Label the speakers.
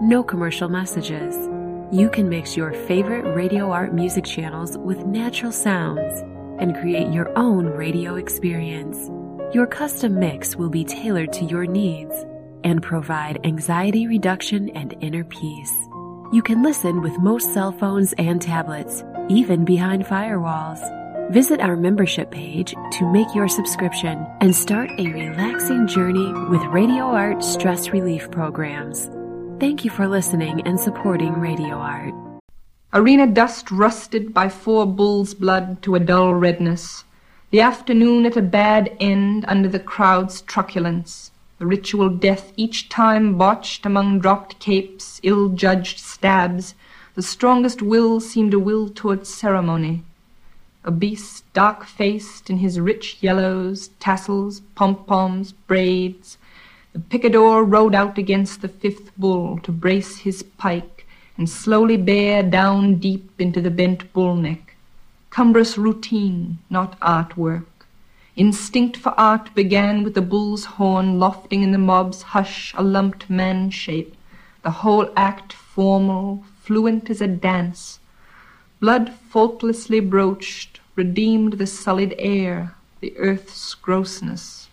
Speaker 1: no commercial messages. You can mix your favorite Radio Art music channels with natural sounds and create your own radio experience. Your custom mix will be tailored to your needs and provide anxiety reduction and inner peace. You can listen with most cell phones and tablets, even behind firewalls. Visit our membership page to make your subscription and start a relaxing journey with Radio Art stress relief programs. Thank you for listening and supporting Radio Art.
Speaker 2: Arena dust rusted by 4 bulls' blood to a dull redness. The afternoon at a bad end under the crowd's truculence. The ritual death each time botched among dropped capes, ill-judged stabs. The strongest will seemed a will towards ceremony. A beast dark-faced in his rich yellows, tassels, pom-poms, braids. The picador rode out against the 5th bull to brace his pike and slowly bear down deep into the bent bull neck. Cumbrous routine, not artwork. Instinct for art began with the bull's horn lofting in the mob's hush a lumped man shape, the whole act formal, fluent as a dance. Blood faultlessly broached redeemed the sullied air, the earth's grossness.